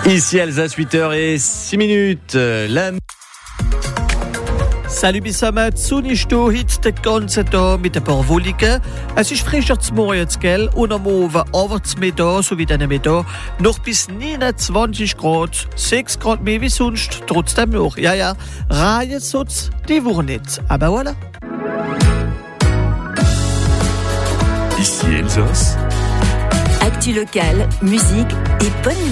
Ici Alsace, 8h06. Salut bissamet, Sunisto hit de ganze Tag mit ein paar Wolken. Es ist frischer zum Morgen jetzt, gell? Und am Morgen aber zum Mittag, so wie dann Mittag, noch bis 29 Grad, 6 Grad mehr wie sonst, trotzdem noch. Ja, Reihe soll's die Woche nicht. Aber voilà. Ici Elsace. Actu locale, musique et bonne humeur.